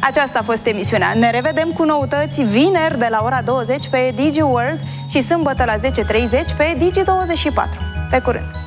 Aceasta a fost emisiunea. Ne revedem cu noutăți vineri de la ora 20 pe DigiWorld și sâmbătă la 10:30 pe Digi24. Pe curând!